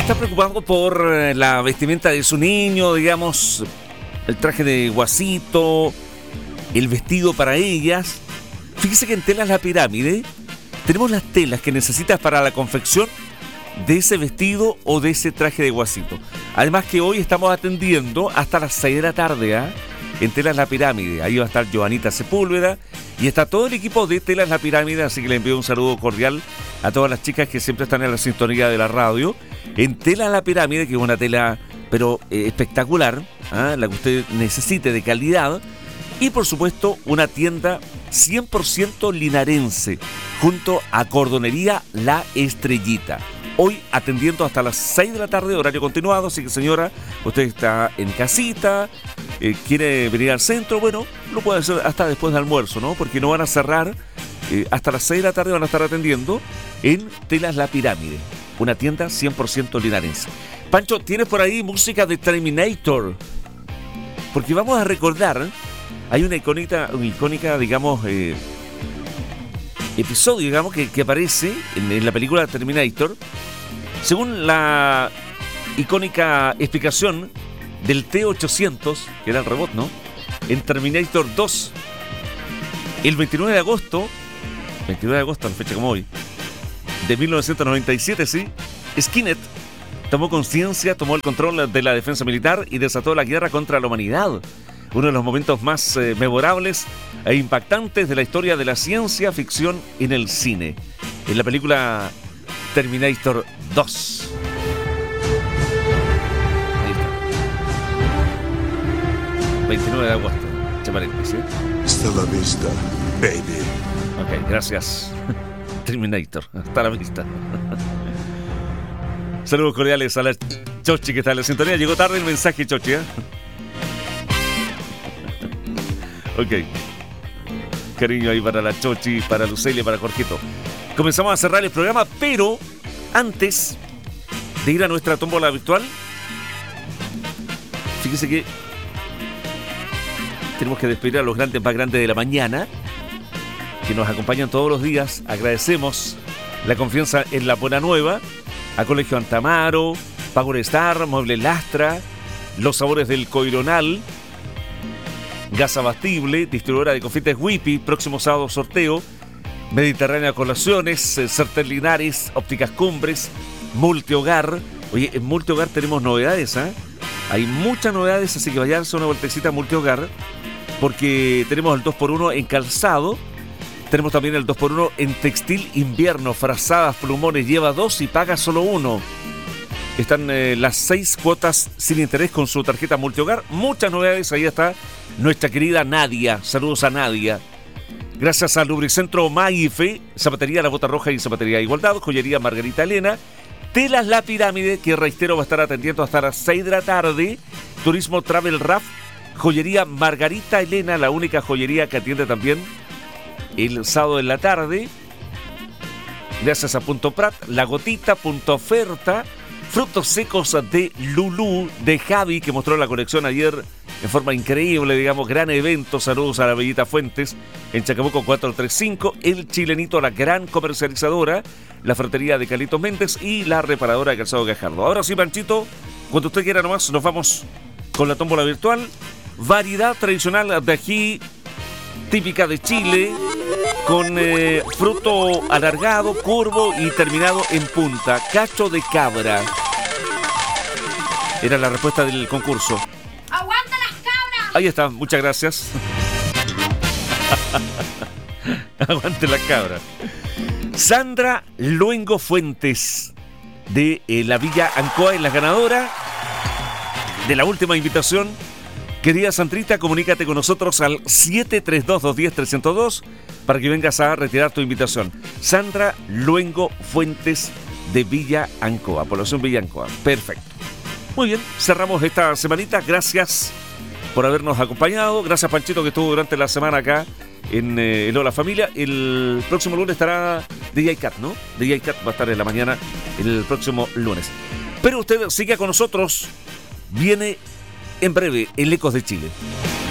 está preocupado por la vestimenta de su niño, digamos, el traje de guasito, el vestido para ellas. Fíjese que en Telas La Pirámide tenemos las telas que necesitas para la confección de ese vestido o de ese traje de guasito. Además que hoy estamos atendiendo hasta las 6 de la tarde, en Telas La Pirámide. Ahí va a estar Joanita Sepúlveda y está todo el equipo de Telas La Pirámide, así que le envío un saludo cordial a todas las chicas que siempre están en la sintonía de la radio. En Telas La Pirámide, que es una tela pero espectacular, la que usted necesite, de calidad. Y por supuesto una tienda 100% linarense junto a Cordonería La Estrellita. Hoy atendiendo hasta las 6 de la tarde, horario continuado, así que señora, usted está en casita, quiere venir al centro, bueno, lo puede hacer hasta después del almuerzo, ¿no? Porque no van a cerrar, hasta las 6 de la tarde van a estar atendiendo en Telas La Pirámide, una tienda 100% linarense. Pancho, ¿tienes por ahí música de Terminator? Porque vamos a recordar, hay una icónica, digamos, episodio, digamos, que aparece en la película Terminator. Según la icónica explicación del T-800, que era el robot, ¿no? En Terminator 2, el 29 de agosto, la fecha como hoy, de 1997, sí, Skynet tomó conciencia, tomó el control de la defensa militar y desató la guerra contra la humanidad. Uno de los momentos más memorables e impactantes de la historia de la ciencia ficción en el cine. En la película Terminator 2. Ahí está. 29 de agosto. ¿Sí? Hasta la vista, baby. Ok, gracias. Terminator. Hasta la vista. Saludos cordiales a la Chochi que está en la sintonía. Llegó tarde el mensaje, Chochi, Ok. Cariño ahí para la Chochi, para Lucelia, para Jorgito. Comenzamos a cerrar el programa, pero antes de ir a nuestra tómbola virtual, fíjese que tenemos que despedir a los grandes más grandes de la mañana, que nos acompañan todos los días. Agradecemos la confianza en la Buena Nueva, a Colegio Antamaro, Power Star, Muebles Lastra, Los Sabores del Coironal, Gas Abastible, distribuidora de confites Whippy, próximo sábado sorteo, Mediterránea Colaciones, Certel Linares, Ópticas Cumbres, Multihogar. Oye, en Multihogar tenemos novedades, Hay muchas novedades, así que vayan a hacer una vueltecita a Multihogar, porque tenemos el 2x1 en calzado, tenemos también el 2x1 en textil invierno, frazadas, plumones, lleva 2 y paga solo 1. Están las 6 cuotas sin interés con su tarjeta Multihogar. Muchas novedades, ahí está nuestra querida Nadia. Saludos a Nadia. Gracias al Lubricentro Maife, Zapatería La Bota Roja y Zapatería Igualdad, Joyería Margarita Elena, Telas La Pirámide, que reitero va a estar atendiendo hasta las 6 de la tarde, Turismo Travel Raf, Joyería Margarita Elena, la única joyería que atiende también el sábado en la tarde. Gracias a Punto Prat, La Gotita, Punto Oferta, Frutos secos de Lulú, de Javi, que mostró la colección ayer en forma increíble, digamos, gran evento. Saludos a la Bellita Fuentes en Chacabuco 435, El Chilenito, la gran comercializadora, la Fratería de Carlitos Méndez y la reparadora de Calzado Gajardo. Ahora sí, Panchito, cuando usted quiera nomás, nos vamos con la tómbola virtual. Variedad tradicional de ají, típica de Chile, con fruto alargado, curvo y terminado en punta. Cacho de cabra. Era la respuesta del concurso. ¡Aguanta las cabras! Ahí está, muchas gracias. Aguante la cabra. Sandra Luengo Fuentes, de la Villa Ancoa, es la ganadora de la última invitación. Querida Sandrita, comunícate con nosotros al 732-210-302 para que vengas a retirar tu invitación. Sandra Luengo Fuentes, de Villa Ancoa, población Villa Ancoa. Perfecto. Muy bien, cerramos esta semanita. Gracias por habernos acompañado. Gracias, Panchito, que estuvo durante la semana acá en el Hola Familia. El próximo lunes estará DJ Cat, ¿no? DJ Cat va a estar en la mañana el próximo lunes. Pero usted siga con nosotros. Viene en breve el Ecos de Chile.